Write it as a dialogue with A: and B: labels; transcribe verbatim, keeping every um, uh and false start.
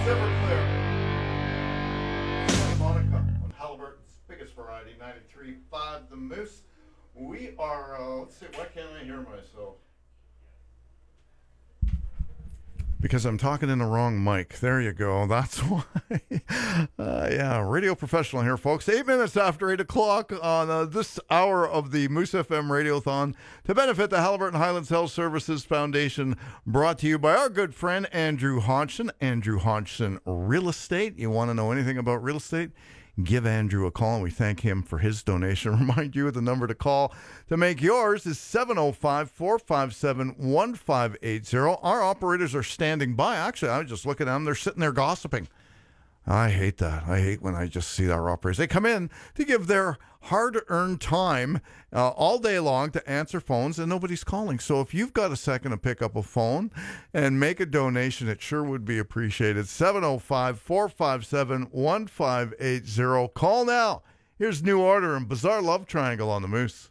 A: Everclear. Santa Monica on Halliburton's biggest variety, ninety-three point five The Moose. We are, uh, let's see, why can't I hear myself? Because I'm talking in the wrong mic. There you go. That's why. uh, yeah, radio professional here, folks. Eight minutes after eight o'clock on uh, this hour of the Moose F M Radiothon to benefit the Halliburton Highlands Health Services Foundation, brought to you by our good friend Andrew Hodgson. Andrew Hodgson Real Estate. You want to know anything about real estate? Give Andrew a call, and we thank him for his donation. Remind you the number to call to make yours is seven oh five, four five seven, one five eight zero. Our operators are standing by. Actually, I was just looking at them. They're sitting there gossiping. I hate that. I hate when I just see our operators. They come in to give their hard-earned time uh, all day long to answer phones, and nobody's calling. So if you've got a second to pick up a phone and make a donation, it sure would be appreciated. seven oh five, four five seven, one five eight zero. Call now. Here's New Order and Bizarre Love Triangle on the Moose.